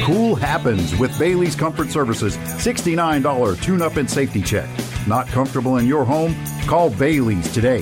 Cool happens with Bailey's Comfort Services $69 tune-up and safety check. Not comfortable in your home? Call Bailey's today.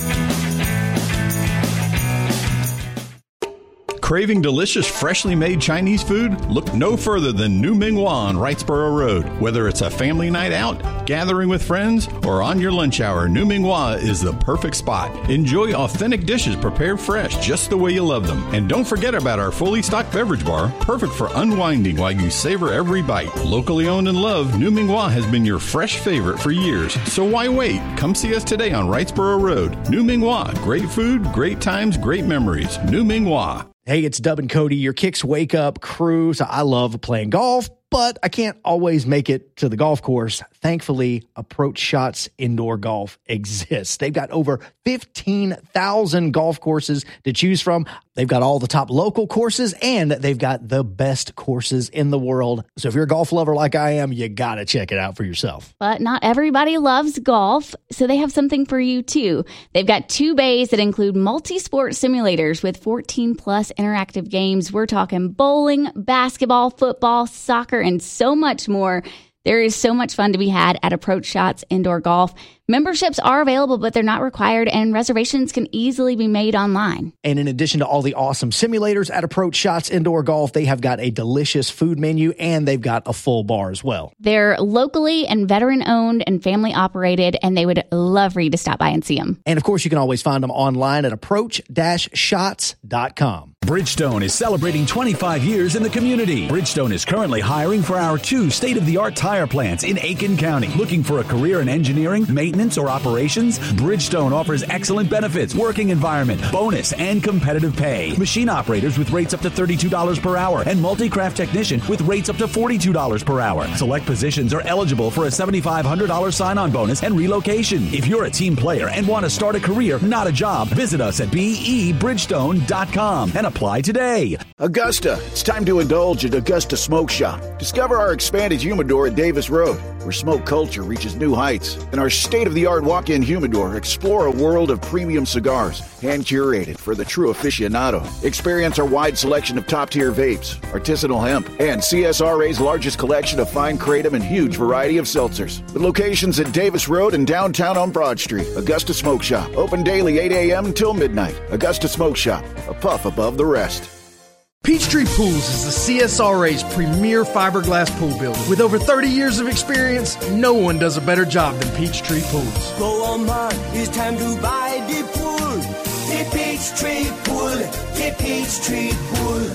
Craving delicious, freshly made Chinese food? Look no further than New Ming Hua on Wrightsboro Road. Whether it's a family night out, gathering with friends, or on your lunch hour, New Ming Hua is the perfect spot. Enjoy authentic dishes prepared fresh, just the way you love them. And don't forget about our fully stocked beverage bar, perfect for unwinding while you savor every bite. Locally owned and loved, New Ming Hua has been your fresh favorite for years. So why wait? Come see us today on Wrightsboro Road. New Ming Hua. Great food, great times, great memories. New Ming Hua. Hey, it's Dub and Cody, your Kicks Wake Up crew. So I love playing golf, but I can't always make it to the golf course. Thankfully, Approach Shots Indoor Golf exists. They've got over 15,000 golf courses to choose from. They've got all the top local courses, and they've got the best courses in the world. So if you're a golf lover like I am, you got to check it out for yourself. But not everybody loves golf, so they have something for you too. They've got 2 bays that include multi-sport simulators with 14-plus interactive games. We're talking bowling, basketball, football, soccer, and so much more. There is so much fun to be had at Approach Shots Indoor Golf. Memberships are available, but they're not required, and reservations can easily be made online. And in addition to all the awesome simulators at Approach Shots Indoor Golf, they have got a delicious food menu, and they've got a full bar as well. They're locally and veteran-owned and family-operated, and they would love for you to stop by and see them. And, of course, you can always find them online at approach-shots.com. Bridgestone is celebrating 25 years in the community. Bridgestone is currently hiring for our 2 state-of-the-art tire plants in Aiken County. Looking for a career in engineering, maintenance, or operations? Bridgestone offers excellent benefits, working environment, bonus, and competitive pay. Machine operators with rates up to $32 per hour and multi-craft technician with rates up to $42 per hour. Select positions are eligible for a $7,500 sign-on bonus and relocation. If you're a team player and want to start a career, not a job, visit us at BEBridgestone.com and apply today. Augusta, it's time to indulge at Augusta Smoke Shop. Discover our expanded humidor at Davis Road, where smoke culture reaches new heights, and our state-of-the-art walk-in humidor explore a world of premium cigars, hand-curated for the true aficionado. Experience our wide selection of top-tier vapes, artisanal hemp, and CSRA's largest collection of fine kratom and huge variety of seltzers. With locations at Davis Road and downtown on Broad Street, Augusta Smoke Shop, open daily 8 a.m. until midnight. Augusta Smoke Shop, a puff above the rest. Peachtree Pools is the CSRA's premier fiberglass pool builder. With over 30 years of experience, no one does a better job than Peachtree Pools. Go on, man, it's time to buy the pool. The Peachtree Pool, the Peachtree Pool.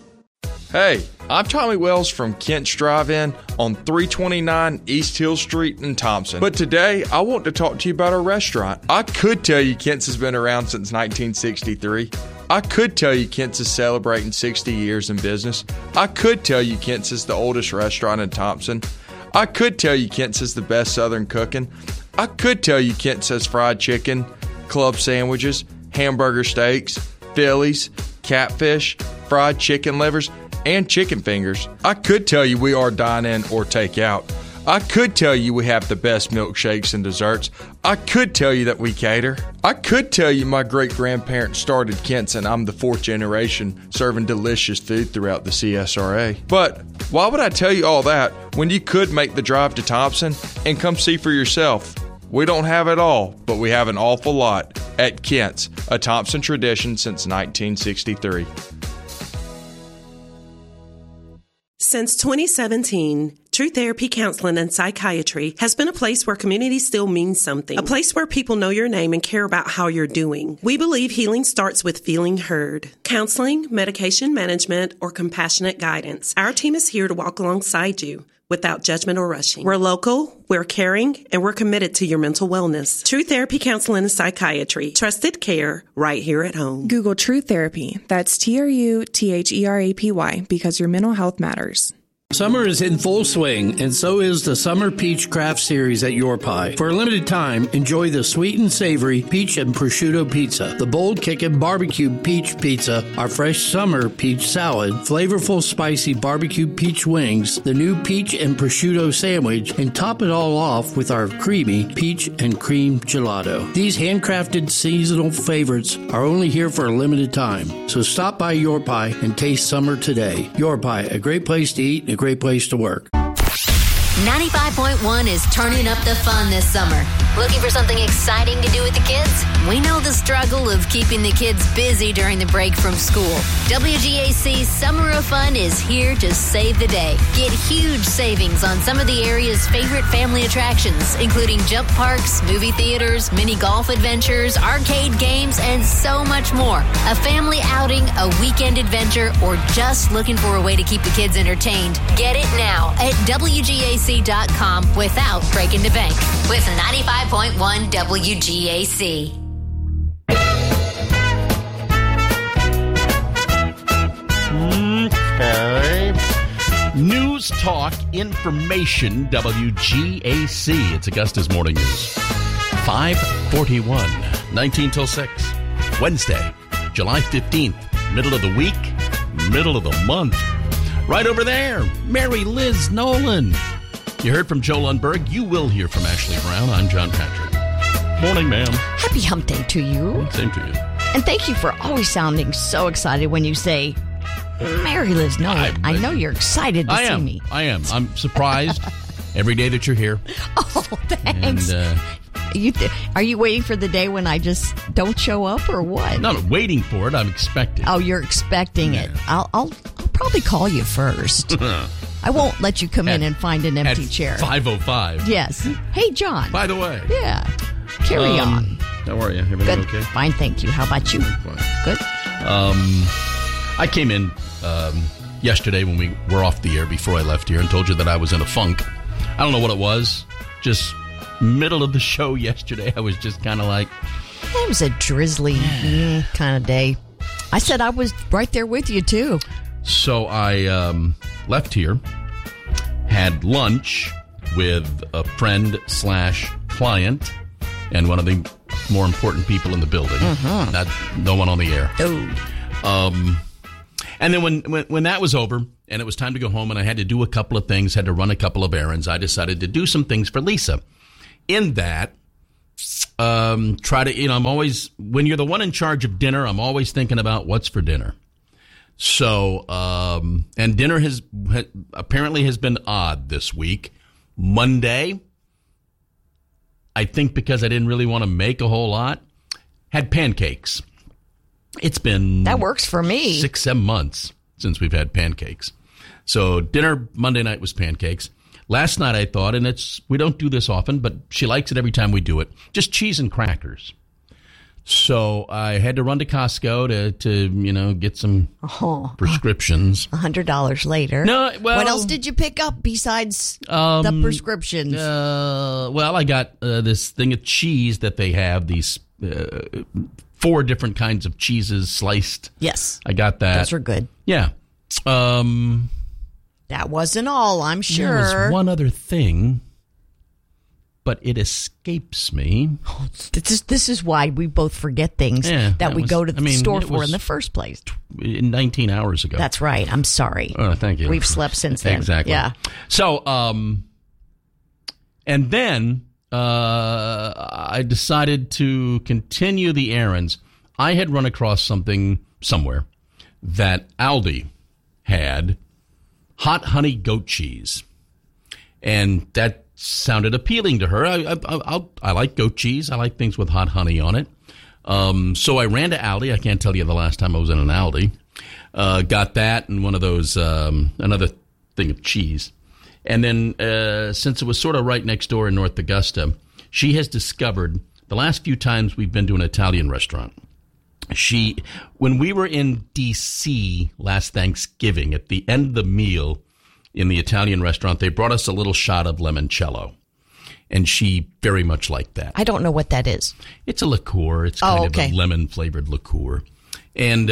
Hey, I'm Tommy Wells from Kent's Drive-In on 329 East Hill Street in Thompson. But today, I want to talk to you about our restaurant. I could tell you Kent's has been around since 1963. I could tell you Kent's is celebrating 60 years in business. I could tell you Kent's is the oldest restaurant in Thompson. I could tell you Kent's is the best Southern cooking. I could tell you Kent's has fried chicken, club sandwiches, hamburger steaks, Phillies, catfish, fried chicken livers, and chicken fingers. I could tell you we are dine-in or take-out. I could tell you we have the best milkshakes and desserts. I could tell you that we cater. I could tell you my great-grandparents started Kent's and I'm the 4th generation serving delicious food throughout the CSRA. But why would I tell you all that when you could make the drive to Thompson and come see for yourself? We don't have it all, but we have an awful lot at Kent's, a Thompson tradition since 1963. Since 2017, True Therapy Counseling and Psychiatry has been a place where community still means something, a place where people know your name and care about how you're doing. We believe healing starts with feeling heard. Counseling, medication management, or compassionate guidance. Our team is here to walk alongside you without judgment or rushing. We're local, we're caring, and we're committed to your mental wellness. True Therapy Counseling and Psychiatry. Trusted care right here at home. Google True Therapy. That's TRUTHERAPY because your mental health matters. Summer is in full swing, and so is the Summer Peach Craft Series at Your Pie. For a limited time, enjoy the sweet and savory peach and prosciutto pizza, the bold kickin' barbecue peach pizza, our fresh summer peach salad, flavorful spicy barbecue peach wings, the new peach and prosciutto sandwich, and top it all off with our creamy peach and cream gelato. These handcrafted seasonal favorites are only here for a limited time, so stop by Your Pie and taste summer today. Your Pie, a great place to eat and a great place to work. 95.1 is turning up the fun this summer. Looking for something exciting to do with the kids? We know the struggle of keeping the kids busy during the break from school. WGAC's Summer of Fun is here to save the day. Get huge savings on some of the area's favorite family attractions, including jump parks, movie theaters, mini golf adventures, arcade games, and so much more. A family outing, a weekend adventure, or just looking for a way to keep the kids entertained? Get it now at WGAC.com without breaking the bank with 95.1 WGAC. Okay. News, talk, information, WGAC. It's Augusta's Morning News. 5:41, 19 till 6. Wednesday, July 15th. Middle of the week, middle of the month. Right over there, Mary Liz Nolan. You heard from Joe Lundberg. You will hear from Ashley Brown. I'm John Patrick. Morning, ma'am. Happy hump day to you. Same to you. And thank you for always sounding so excited when you say, Mary Liz Nolan. I know you're excited to see me. I am. I'm surprised every day that you're here. Oh, thanks. And, are you waiting for the day when I just don't show up or what? No, I'm waiting for it. I'm expecting. Oh, you're expecting it. I'll probably call you first. I won't let you come in and find an empty chair. 5:05. Yes. Hey, John. By the way. Yeah. Carry on. How are you? Everything okay? Fine, thank you. How about you? Fine. Good. I came in yesterday when we were off the air before I left here and told you that I was in a funk. I don't know what it was. Just middle of the show yesterday, I was just kind of like... It was a drizzly kind of day. I said I was right there with you, too. So I left here, had lunch with a friend/client, and one of the more important people in the building. Not no one on the air. Oh. And then when that was over and it was time to go home and I had to do a couple of things, had to run a couple of errands, I decided to do some things for Lisa. In that, try to, I'm always, when you're the one in charge of dinner, I'm always thinking about what's for dinner. So, and dinner apparently has been odd this week. Monday, I think because I didn't really want to make a whole lot, had pancakes. It's been... That works for me. 6-7 months since we've had pancakes. So dinner Monday night was pancakes. Last night I thought, and we don't do this often, but she likes it every time we do it, just cheese and crackers. So I had to run to Costco to get some prescriptions. $100 later. No, well, what else did you pick up besides the prescriptions? Well, I got this thing of cheese that they have, these 4 different kinds of cheeses sliced. Yes. I got that. Those are good. Yeah. That wasn't all, I'm sure. There was one other thing, but it escapes me. This is why we both forget things that we go to the store for in the first place. 19 hours ago. That's right. I'm sorry. Oh, thank you. We've slept since then. Exactly. Yeah. So, and then I decided to continue the errands. I had run across something somewhere that Aldi had hot honey goat cheese. And that sounded appealing to her. I like goat cheese. I like things with hot honey on it. So I ran to Aldi. I can't tell you the last time I was in an Aldi. Got that and one of those, another thing of cheese. And then since it was sort of right next door in North Augusta, she has discovered the last few times we've been to an Italian restaurant, when we were in D.C. last Thanksgiving, at the end of the meal in the Italian restaurant, they brought us a little shot of limoncello. And she very much liked that. I don't know what that is. It's a liqueur. It's kind of a lemon-flavored liqueur. And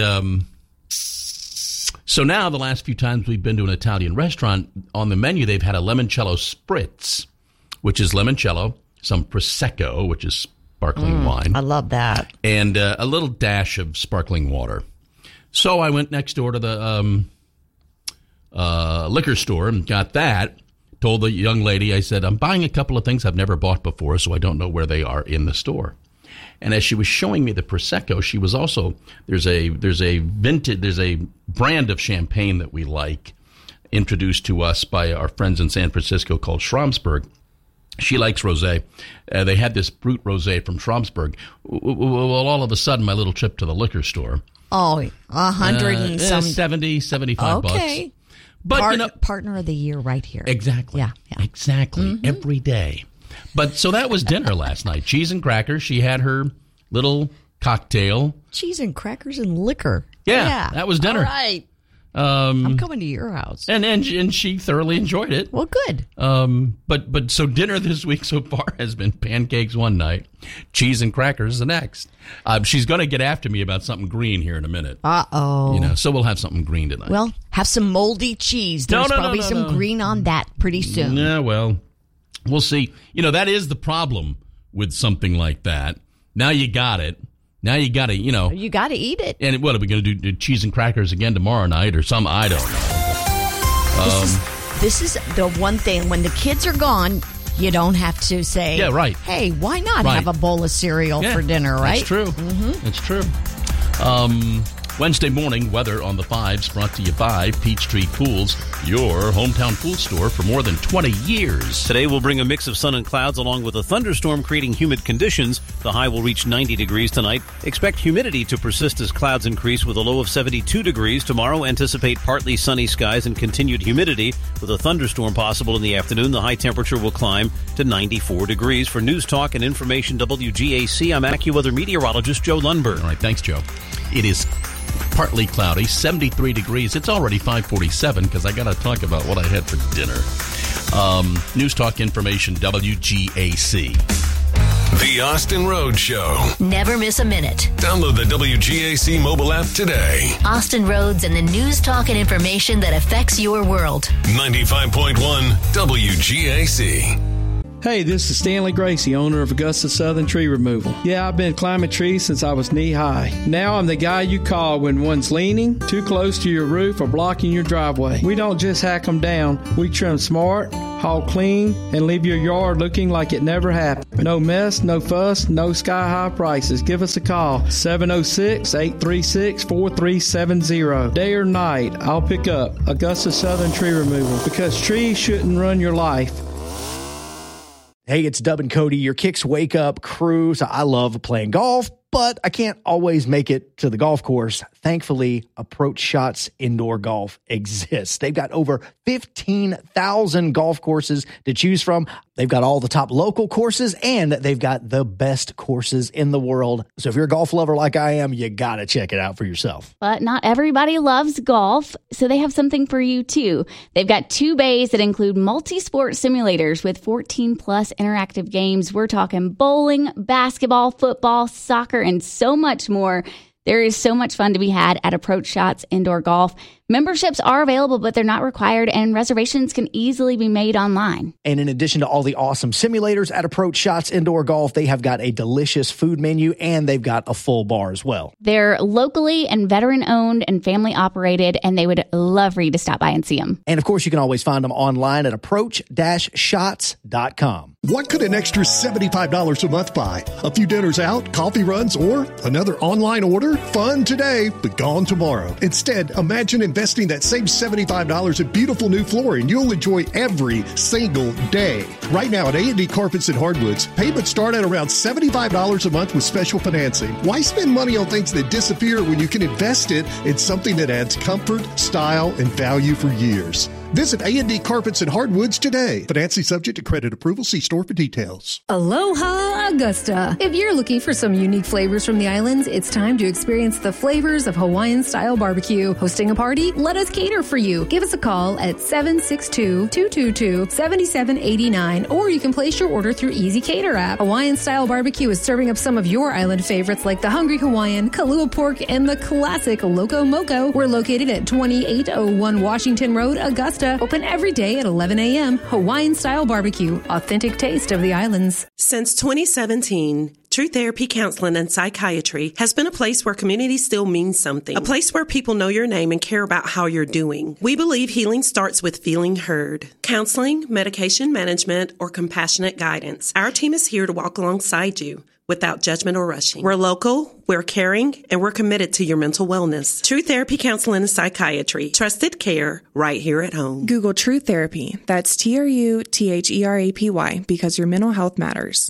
so now the last few times we've been to an Italian restaurant, on the menu they've had a limoncello spritz, which is limoncello, some Prosecco, which is sparkling wine. I love that. And a little dash of sparkling water. So I went next door to the liquor store and got that. Told the young lady, I said, I'm buying a couple of things I've never bought before, so I don't know where they are in the store. And as she was showing me the Prosecco, she was also, there's a brand of champagne that we like, introduced to us by our friends in San Francisco called Schramsberg. She likes rosé. They had this Brut rosé from Schramsberg. Well, all of a sudden, my little trip to the liquor store. Oh, 100 and some. 70, 75 bucks. Okay. But partner of the year right here. Exactly. Yeah. Exactly. Mm-hmm. Every day. But so that was dinner last night. Cheese and crackers. She had her little cocktail. Cheese and crackers and liquor. Yeah. That was dinner. All right. I'm coming to your house. And she thoroughly enjoyed it. Well, good. But so dinner this week so far has been pancakes one night, cheese and crackers the next. She's going to get after me about something green here in a minute. Uh-oh. So we'll have something green tonight. Well, have some moldy cheese. There's probably some green on that pretty soon. Yeah, well, we'll see. That is the problem with something like that. Now you got it. Now you got to, You got to eat it. And what, are we going to do cheese and crackers again tomorrow night or some? I don't know. This is the one thing. When the kids are gone, you don't have to say, yeah, right. Hey, why not have a bowl of cereal for dinner, right? That's true. Mm-hmm. That's true. Wednesday morning weather on the 5s brought to you by Peachtree Pools, your hometown pool store for more than 20 years. Today will bring a mix of sun and clouds along with a thunderstorm creating humid conditions. The high will reach 90 degrees tonight. Expect humidity to persist as clouds increase with a low of 72 degrees. Tomorrow, anticipate partly sunny skies and continued humidity with a thunderstorm possible in the afternoon. The high temperature will climb to 94 degrees. For News Talk and Information WGAC, I'm AccuWeather meteorologist Joe Lundberg. All right, thanks, Joe. It is partly cloudy, 73 degrees. It's already 5:47 because I got to talk about what I had for dinner. News Talk Information, WGAC. The Austin Road Show. Never miss a minute. Download the WGAC mobile app today. Austin Roads and the news, talk, and information that affects your world. 95.1 WGAC. Hey, this is Stanley Gracie, owner of Augusta Southern Tree Removal. Yeah, I've been climbing trees since I was knee-high. Now I'm the guy you call when one's leaning, too close to your roof, or blocking your driveway. We don't just hack them down. We trim smart, haul clean, and leave your yard looking like it never happened. No mess, no fuss, no sky-high prices. Give us a call, 706-836-4370. Day or night, I'll pick up Augusta Southern Tree Removal, because trees shouldn't run your life. Hey, it's Dub and Cody, your Kicks Wake Up crew. So I love playing golf, but I can't always make it to the golf course. Thankfully, Approach Shots Indoor Golf exists. They've got over 15,000 golf courses to choose from. They've got all the top local courses, and they've got the best courses in the world. So if you're a golf lover like I am, you got to check it out for yourself. But not everybody loves golf, so they have something for you too. They've got 2 bays that include multi-sport simulators with 14-plus interactive games. We're talking bowling, basketball, football, soccer, and so much more. There is so much fun to be had at Approach Shots Indoor Golf. Memberships are available, but they're not required, and reservations can easily be made online. And in addition to all the awesome simulators at Approach Shots Indoor Golf, they have got a delicious food menu, and they've got a full bar as well. They're locally and veteran-owned and family-operated, and they would love for you to stop by and see them. And, of course, you can always find them online at approach-shots.com. What could an extra $75 a month buy? A few dinners out, coffee runs, or another online order? Fun today, but gone tomorrow. Instead, imagine investing that same $75 in beautiful new flooring you'll enjoy every single day. Right now at A&D Carpets and Hardwoods, payments start at around $75 a month with special financing. Why spend money on things that disappear when you can invest it in something that adds comfort, style, and value for years? Visit A&D Carpets and Hardwoods today. Financing subject to credit approval. See store for details. Aloha, Augusta. If you're looking for some unique flavors from the islands, it's time to experience the flavors of Hawaiian-style barbecue. Hosting a party? Let us cater for you. Give us a call at 762-222-7789, or you can place your order through Easy Cater app. Hawaiian-style barbecue is serving up some of your island favorites like the Hungry Hawaiian, Kalua Pork, and the classic Loco Moco. We're located at 2801 Washington Road, Augusta. Open every day at 11 a.m. Hawaiian-style barbecue. Authentic taste of the islands. Since 2017, True Therapy Counseling and Psychiatry has been a place where community still means something. A place where people know your name and care about how you're doing. We believe healing starts with feeling heard. Counseling, medication management, or compassionate guidance. Our team is here to walk alongside you. without judgment or rushing. We're local, we're caring, and we're committed to your mental wellness. True Therapy Counseling and Psychiatry. Trusted care right here at home. Google True Therapy. That's TRUTHERAPY because your mental health matters.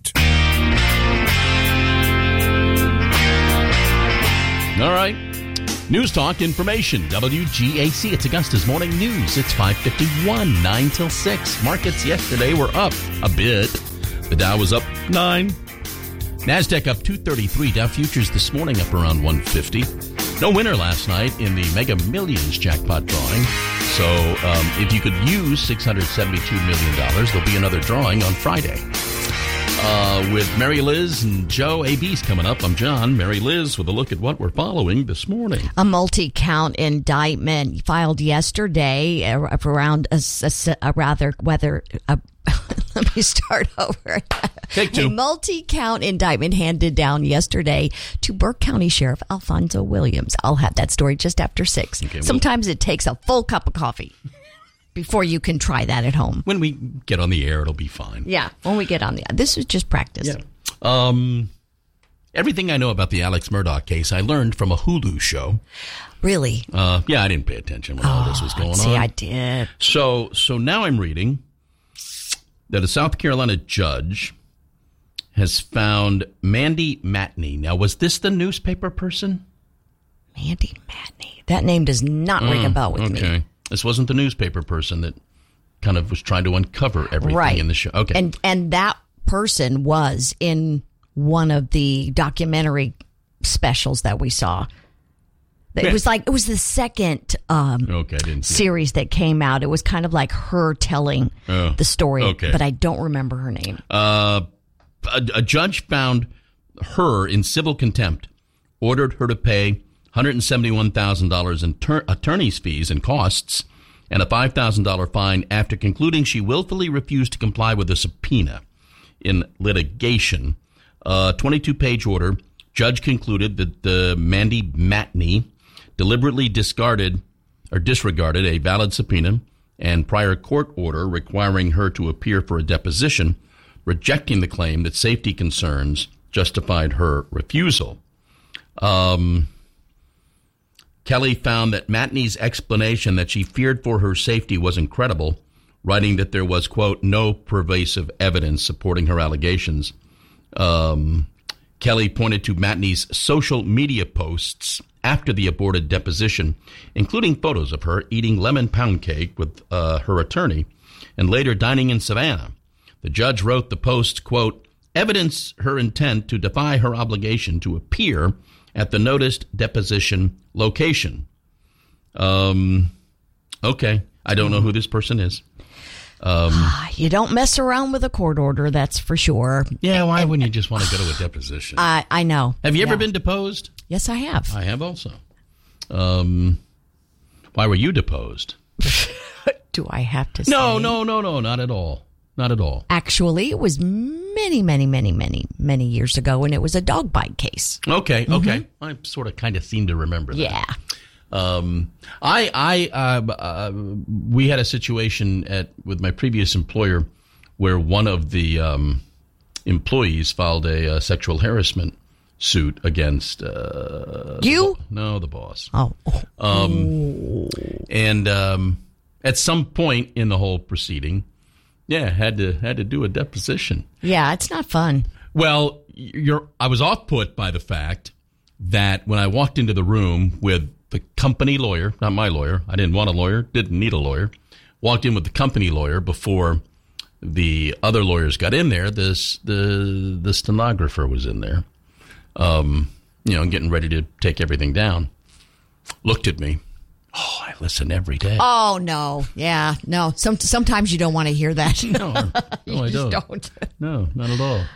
All right. News Talk Information, WGAC. It's Augusta's Morning News. It's 5:51, 9 till 6. Markets yesterday were up a bit. The Dow was up 9. NASDAQ up 233. Dow futures this morning up around 150. No winner last night in the Mega Millions jackpot drawing. So if you could use $672 million, there'll be another drawing on Friday. With Mary Liz and Joe, AB's coming up. I'm John. Mary Liz with a look at what we're following this morning. A multi-count indictment filed yesterday around let me start over. Take two. A multi-count indictment handed down yesterday to Burke County Sheriff Alfonso Williams. I'll have that story just after 6. Okay, sometimes it takes a full cup of coffee before you can try that at home. When we get on the air, it'll be fine. Yeah, when we get on the air. This is just practice. Yeah. Everything I know about the Alex Murdaugh case, I learned from a Hulu show. Really? Yeah, I didn't pay attention when all this was going on. See, I did. So now I'm reading that a South Carolina judge has found Mandy Matney. Now, was this the newspaper person? Mandy Matney. That name does not ring a bell with me. Okay. This wasn't the newspaper person that kind of was trying to uncover everything in the show. Okay. And that person was in one of the documentary specials that we saw. It was the second series that came out. It was kind of like her telling the story, but I don't remember her name. A judge found her in civil contempt, ordered her to pay $171,000 in attorney's fees and costs, and a $5,000 fine after concluding she willfully refused to comply with a subpoena in litigation. 22-page order. Judge concluded that Mandy Matney deliberately disregarded a valid subpoena and prior court order requiring her to appear for a deposition, rejecting the claim that safety concerns justified her refusal. Kelly found that Matney's explanation that she feared for her safety was incredible, writing that there was, quote, no pervasive evidence supporting her allegations. Kelly pointed to Matney's social media posts after the aborted deposition, including photos of her eating lemon pound cake with her attorney and later dining in Savannah. The judge wrote the post, quote, evidence her intent to defy her obligation to appear at the noticed deposition location. Okay. I don't know who this person is. You don't mess around with a court order, that's for sure. Yeah, why wouldn't you just want to go to a deposition? I know. Have you ever been deposed? Yes, I have. I have also. Why were you deposed? Do I have to say? No, not at all. Not at all. Actually, it was many years ago, and it was a dog bite case. Okay. I sort of kind of seem to remember that. Yeah. We had a situation with my previous employer where one of the employees filed a sexual harassment suit against you? The boss. Oh. And at some point in the whole proceeding, had to do a deposition. Yeah, it's not fun. Well, I was off-put by the fact that when I walked into the room with the company lawyer, not my lawyer, I didn't want a lawyer, didn't need a lawyer, walked in with the company lawyer before the other lawyers got in there, the stenographer was in there, getting ready to take everything down, looked at me. Oh, I listen every day. Oh, no. Yeah, no. Sometimes you don't want to hear that. No, I don't. No, not at all.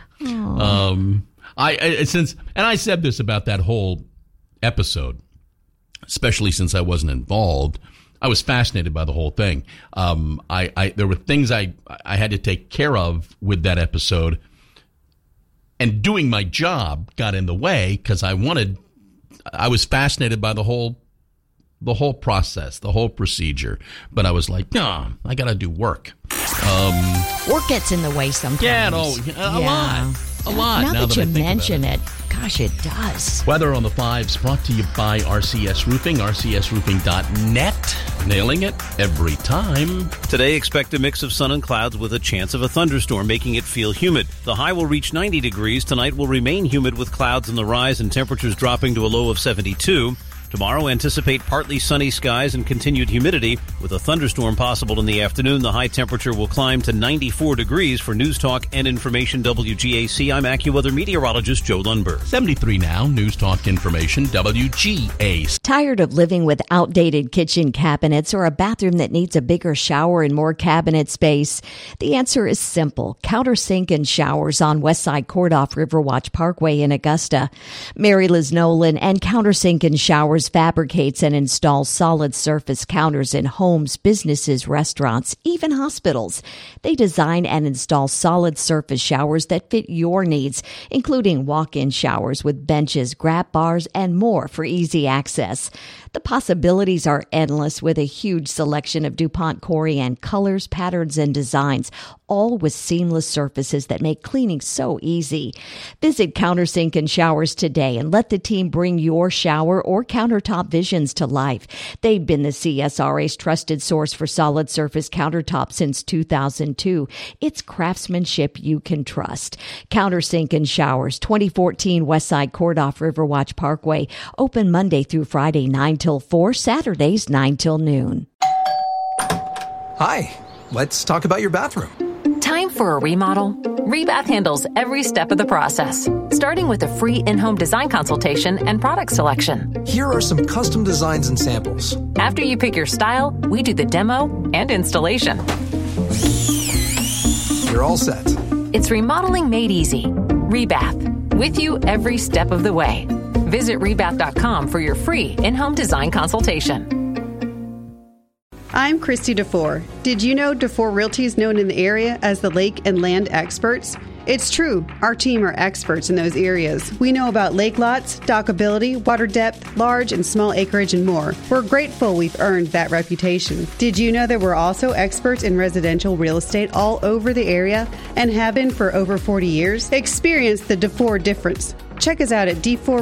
I said this about that whole episode, especially since I wasn't involved. I was fascinated by the whole thing. There were things I had to take care of with that episode, and doing my job got in the way because I was fascinated by the whole process, the whole procedure. But I was like, no, I got to do work. Work gets in the way sometimes. Yeah, a lot. A lot. Now that you mention it, gosh, it does. Weather on the 5s brought to you by RCS Roofing, rcsroofing.net. Nailing it every time. Today, expect a mix of sun and clouds with a chance of a thunderstorm, making it feel humid. The high will reach 90 degrees. Tonight will remain humid with clouds on the rise and temperatures dropping to a low of 72. Tomorrow, anticipate partly sunny skies and continued humidity with a thunderstorm possible in the afternoon. The high temperature will climb to 94 degrees. For News Talk and Information WGAC, I'm AccuWeather meteorologist Joe Lundberg. 73 now, News Talk Information WGAC. Tired of living with outdated kitchen cabinets or a bathroom that needs a bigger shower and more cabinet space? The answer is simple. Countersink and Showers on Westside Court off Riverwatch Parkway in Augusta. Mary Liz Nolan and Countersink and Showers fabricates and installs solid surface counters in homes, businesses, restaurants, even hospitals. They design and install solid surface showers that fit your needs, including walk-in showers with benches, grab bars, and more for easy access. The possibilities are endless with a huge selection of DuPont Corian colors, patterns, and designs, all with seamless surfaces that make cleaning so easy. Visit Countersink and Showers today and let the team bring your shower or countertop visions to life. They've been the CSRA's trusted source for solid surface countertops since 2002. It's craftsmanship you can trust. Countersink and Showers, 2014 Westside Court off Riverwatch Parkway. Open Monday through Friday, 9 till 4, Saturdays, 9 till noon. Hi, let's talk about your bathroom. Time for a remodel? Rebath handles every step of the process, starting with a free in-home design consultation and product selection. Here are some custom designs and samples. After you pick your style, we do the demo and installation. You're all set. It's remodeling made easy. Rebath, with you every step of the way. Visit rebath.com for your free in-home design consultation. I'm Christy DeFore. Did you know DeFore Realty is known in the area as the lake and land experts? It's true. Our team are experts in those areas. We know about lake lots, dockability, water depth, large and small acreage, and more. We're grateful we've earned that reputation. Did you know that we're also experts in residential real estate all over the area and have been for over 40 years? Experience the DeFore difference. Check us out at d4